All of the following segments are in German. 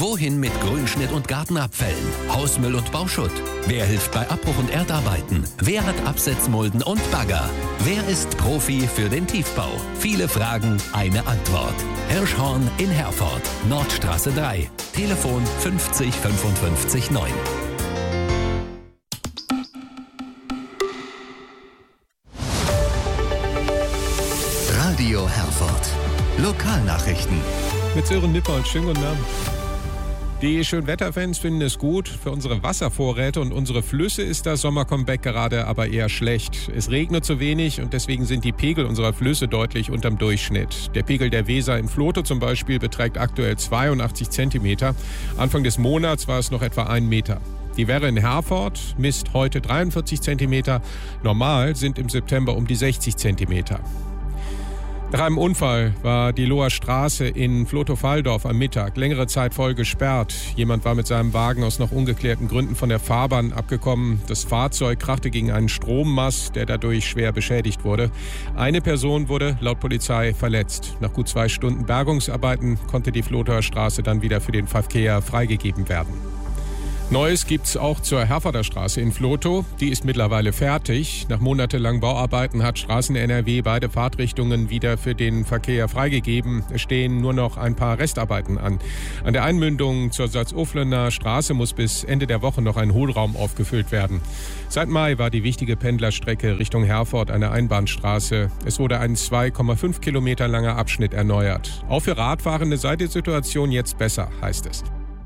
Wohin mit Grünschnitt und Gartenabfällen, Hausmüll und Bauschutt? Wer hilft bei Abbruch und Erdarbeiten? Wer hat Absetzmulden und Bagger? Wer ist Profi für den Tiefbau? Viele Fragen, eine Antwort. Hirschhorn in Herford, Nordstraße 3. Telefon 50 55 9. Radio Herford. Lokalnachrichten. Mit Sören Nipper, schönen guten Abend. Die Schönwetterfans finden es gut. Für unsere Wasservorräte und unsere Flüsse ist das Sommercomeback gerade aber eher schlecht. Es regnet zu wenig und deswegen sind die Pegel unserer Flüsse deutlich unterm Durchschnitt. Der Pegel der Weser in Vlotho zum Beispiel beträgt aktuell 82 Zentimeter. Anfang des Monats war es noch etwa 1 Meter. Die Werre in Herford misst heute 43 Zentimeter. Normal sind im September um die 60 Zentimeter. Nach einem Unfall war die Loher Straße in Vlotho-Valldorf am Mittag längere Zeit voll gesperrt. Jemand war mit seinem Wagen aus noch ungeklärten Gründen von der Fahrbahn abgekommen. Das Fahrzeug krachte gegen einen Strommast, der dadurch schwer beschädigt wurde. Eine Person wurde laut Polizei verletzt. Nach gut 2 Stunden Bergungsarbeiten konnte die Vlothoer Straße dann wieder für den Verkehr freigegeben werden. Neues gibt's auch zur Herforder Straße in Vlotho. Die ist mittlerweile fertig. Nach monatelangen Bauarbeiten hat Straßen NRW beide Fahrtrichtungen wieder für den Verkehr freigegeben. Es stehen nur noch ein paar Restarbeiten an. An der Einmündung zur Salzuflener Straße muss bis Ende der Woche noch ein Hohlraum aufgefüllt werden. Seit Mai war die wichtige Pendlerstrecke Richtung Herford eine Einbahnstraße. Es wurde ein 2,5 Kilometer langer Abschnitt erneuert. Auch für Radfahrende sei die Situation jetzt besser, heißt es.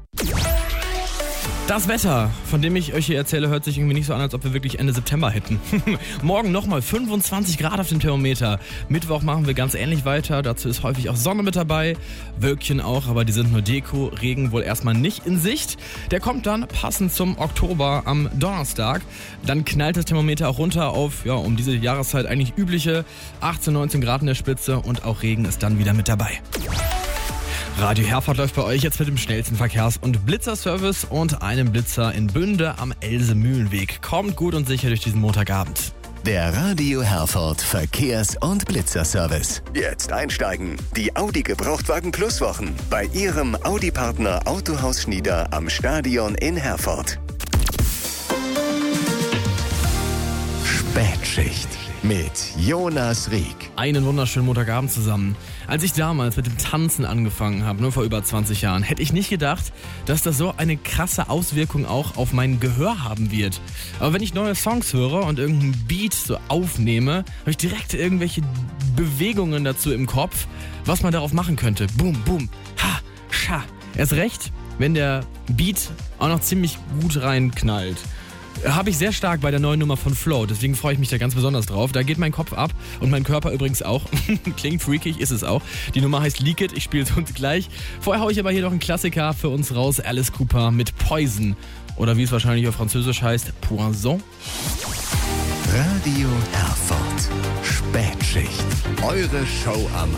Das Wetter, von dem ich euch hier erzähle, hört sich irgendwie nicht so an, als ob wir wirklich Ende September hätten. Morgen nochmal 25 Grad auf dem Thermometer. Mittwoch machen wir ganz ähnlich weiter. Dazu ist häufig auch Sonne mit dabei. Wölkchen auch, aber die sind nur Deko. Regen wohl erstmal nicht in Sicht. Der kommt dann passend zum Oktober am Donnerstag. Dann knallt das Thermometer auch runter auf, um diese Jahreszeit eigentlich übliche 18, 19 Grad in der Spitze. Und auch Regen ist dann wieder mit dabei. Radio Herford läuft bei euch jetzt mit dem schnellsten Verkehrs- und Blitzerservice und einem Blitzer in Bünde am Else-Mühlenweg. Kommt gut und sicher durch diesen Montagabend. Der Radio Herford Verkehrs- und Blitzerservice. Jetzt einsteigen. Die Audi Gebrauchtwagen Plus Wochen bei Ihrem Audi-Partner Autohaus Schnieder am Stadion in Herford. Spätschicht mit Jonas Rieck. Einen wunderschönen Montagabend zusammen. Als ich damals mit dem Tanzen angefangen habe, nur vor über 20 Jahren, hätte ich nicht gedacht, dass das so eine krasse Auswirkung auch auf mein Gehör haben wird. Aber wenn ich neue Songs höre und irgendeinen Beat so aufnehme, habe ich direkt irgendwelche Bewegungen dazu im Kopf, was man darauf machen könnte. Boom, boom, ha, scha. Erst recht, wenn der Beat auch noch ziemlich gut reinknallt. Habe ich sehr stark bei der neuen Nummer von Flow, deswegen freue ich mich da ganz besonders drauf. Da geht mein Kopf ab und mein Körper übrigens auch. Klingt freakig, ist es auch. Die Nummer heißt Leak It, ich spiele es uns gleich. Vorher haue ich aber hier noch einen Klassiker für uns raus, Alice Cooper mit Poison. Oder wie es wahrscheinlich auf Französisch heißt, Poison. Radio Herford. Spätschicht. Eure Show am